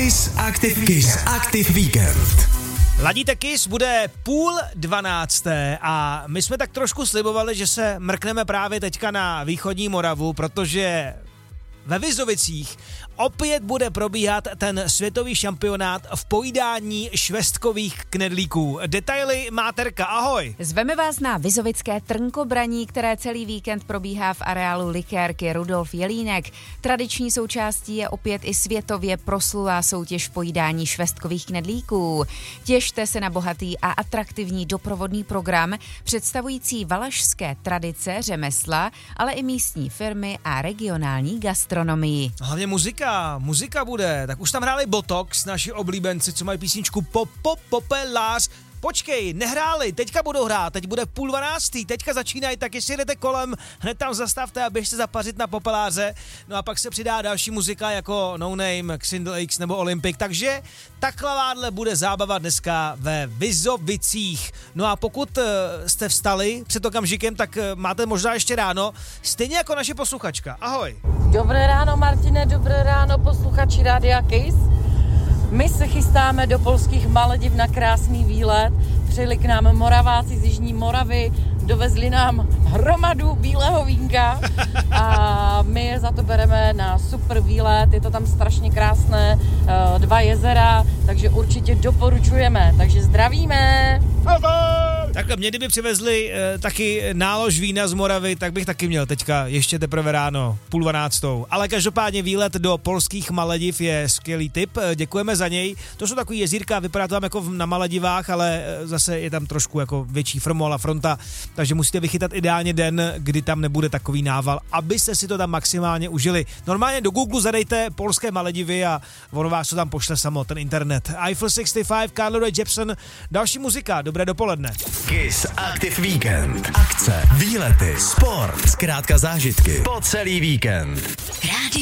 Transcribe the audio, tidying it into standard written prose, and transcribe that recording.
Kiss Active Weekend. Ladíte Kiss, bude 11:30 a my jsme tak trošku slibovali, že se mrkneme právě teďka na východní Moravu, protože ve Vizovicích opět bude probíhat ten světový šampionát v pojídání švestkových knedlíků. Detaily má Terka, ahoj. Zveme vás na vizovické trnkobraní, které celý víkend probíhá v areálu likérky Rudolf Jelínek. Tradiční součástí je opět i světově proslulá soutěž v pojídání švestkových knedlíků. Těšte se na bohatý a atraktivní doprovodný program, představující valašské tradice, řemesla, ale i místní firmy a regionální gastronomii. Hlavně muzika bude, tak už tam hráli Botox, naši oblíbenci, co mají písničku Popelář. Počkej, nehráli, teďka budou hrát, teď bude 11:30, teďka začínají, tak jestli jdete kolem, hned tam zastavte a běžte zapařit na Popeláře, no a pak se přidá další muzika jako No Name, Xindl X nebo Olympic, takže takováhle bude zábava dneska ve Vizovicích. No a pokud jste vstali před okamžikem, tak máte možná ještě ráno, stejně jako naše posluchačka. Ahoj. Dobré ráno, Martine, dobré ráno, posluchači Rádia Kiss. My se chystáme do polských Malediv na krásný výlet. Přijeli k nám Moraváci z Jižní Moravy, dovezli nám hromadu bílého vínka a my je za to bereme na super výlet. Je to tam strašně krásné, 2 jezera, takže určitě doporučujeme. Takže zdravíme! Takhle, mě kdyby přivezli taky nálož vína z Moravy, tak bych taky měl teďka ještě teprve ráno, 11:30. Ale každopádně výlet do polských Malediv je skvělý tip, děkujeme za něj. To jsou takový jezírka, vypadá to tam jako na Maledivách, ale zase je tam trošku jako větší formola fronta, takže musíte vychytat ideálně den, kdy tam nebude takový nával, abyste si to tam maximálně užili. Normálně do Google zadejte polské Maledivy a ono vás to tam pošle samo, ten internet. Eiffel 65, Carly Rae Jepsen, další muzika, dobré dopoledne. Kiss Active Weekend. Akce, výlety, sport, zkrátka zážitky po celý víkend. Rádio